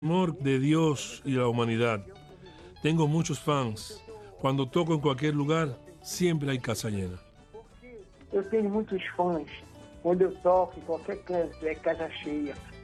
Amor de Dios y la humanidad. Tengo muchos fans. Cuando toco en cualquier lugar, siempre hay casa llena. Eu tenho muitos fãs. Quando eu toco em qualquer canto, é casa cheia.